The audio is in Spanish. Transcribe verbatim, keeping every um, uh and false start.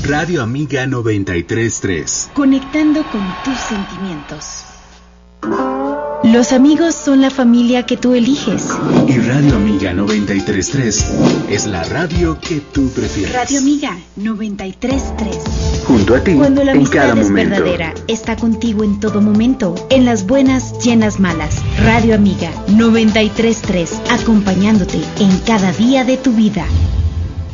Radio Amiga noventa y tres punto tres. Conectando con tus sentimientos. Los amigos son la familia que tú eliges. Y Radio Amiga noventa y tres punto tres es la radio que tú prefieres. Radio Amiga noventa y tres punto tres. Junto a ti, cuando la en amistad cada es momento. verdadera, está contigo en todo momento, en las buenas y en las malas. Radio Amiga noventa y tres punto tres, acompañándote en cada día de tu vida.